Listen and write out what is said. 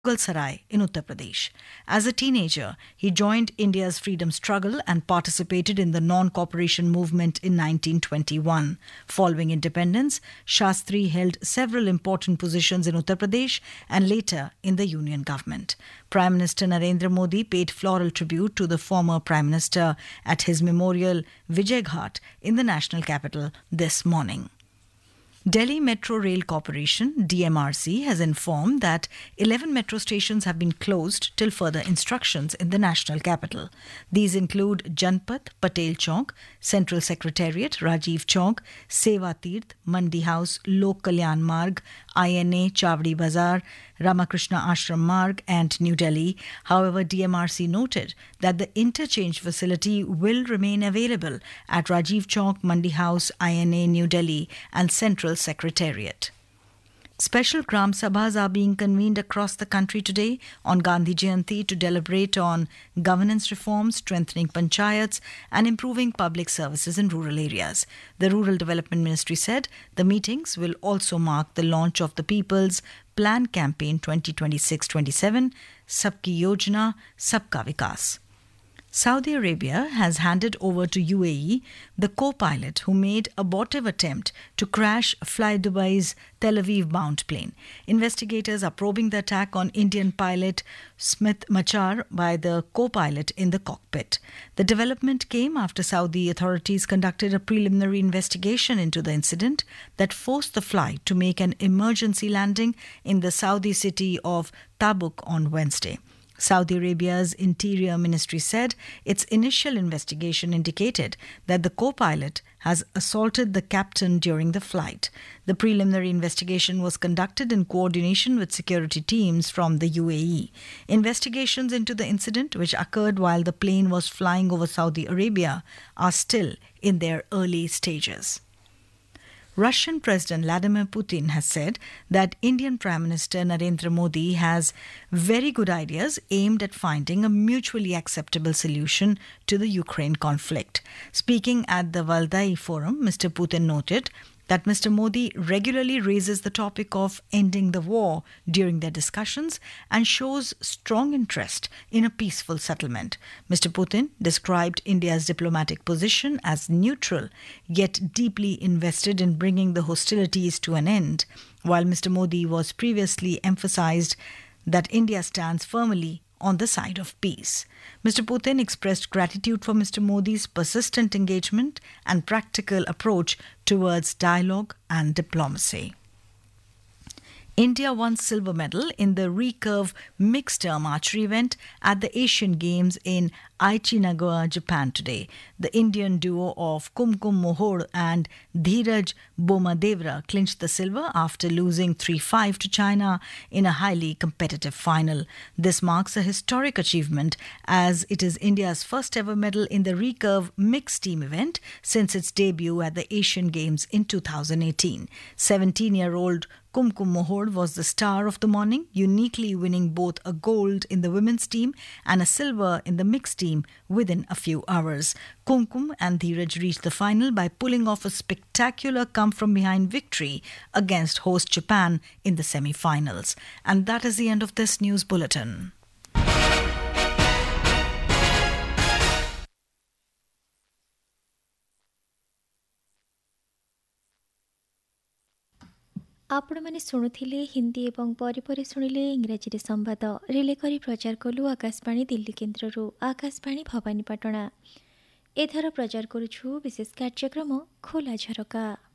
Sarai in Uttar Pradesh. As a teenager, he joined India's freedom struggle and participated in the non-cooperation movement in 1921. Following independence, Shastri held several important positions in Uttar Pradesh and later in the union government. Prime Minister Narendra Modi paid floral tribute to the former Prime Minister at his memorial Vijay Ghat in the national capital this morning. Delhi Metro Rail Corporation (DMRC) has informed that 11 metro stations have been closed till further instructions in the national capital. These include Janpath, Patel Chowk, Central Secretariat, Rajiv Chowk, Seva Tirth, Mandi House, Lok Kalyan Marg, INA, Chavdi Bazar, Ramakrishna Ashram Marg and New Delhi. However, DMRC noted that the interchange facility will remain available at Rajiv Chowk, Mandi House, INA, New Delhi and Central Secretariat. Special Gram Sabhas are being convened across the country today on Gandhi Jayanti to deliberate on governance reforms, strengthening panchayats and improving public services in rural areas. The Rural Development Ministry said the meetings will also mark the launch of the People's Plan Campaign 2026-27, Sabki Yojana, Sabka Vikas. Saudi Arabia has handed over to UAE the co-pilot who made abortive attempt to crash Fly Dubai's Tel Aviv-bound plane. Investigators are probing the attack on Indian pilot Smith Machar by the co-pilot in the cockpit. The development came after Saudi authorities conducted a preliminary investigation into the incident that forced the flight to make an emergency landing in the Saudi city of Tabuk on Wednesday. Saudi Arabia's Interior Ministry said its initial investigation indicated that the co-pilot has assaulted the captain during the flight. The preliminary investigation was conducted in coordination with security teams from the UAE. Investigations into the incident, which occurred while the plane was flying over Saudi Arabia, are still in their early stages. Russian President Vladimir Putin has said that Indian Prime Minister Narendra Modi has very good ideas aimed at finding a mutually acceptable solution to the Ukraine conflict. Speaking at the Valdai Forum, Mr. Putin noted that Mr. Modi regularly raises the topic of ending the war during their discussions and shows strong interest in a peaceful settlement. Mr. Putin described India's diplomatic position as neutral, yet deeply invested in bringing the hostilities to an end, while Mr. Modi was previously emphasized that India stands firmly on the side of peace. Mr. Putin expressed gratitude for Mr. Modi's persistent engagement and practical approach towards dialogue and diplomacy. India won silver medal in the recurve mixed term archery event at the Asian Games in Aichi, Nagoya, Japan today. The Indian duo of Kumkum Mohor and Dheeraj Bomadevra clinched the silver after losing 3-5 to China in a highly competitive final. This marks a historic achievement as it is India's first ever medal in the recurve mixed team event since its debut at the Asian Games in 2018. 17-year-old Kumkum Mohor was the star of the morning, uniquely winning both a gold in the women's team and a silver in the mixed team within a few hours. Kumkum and Dheeraj reached the final by pulling off a spectacular come-from-behind victory against host Japan in the semi-finals. And that is the end of this news bulletin. आपणे शुणुले हिंदी एवं परिपरि शुणिले इंग्राजी संवाद relay करी प्रचार कलु आकाशवाणी दिल्ली केन्द्ररू आकाशवाणी भवानीपाटना एथर प्रचार करुछु विशेष कार्यक्रम खोला झरका।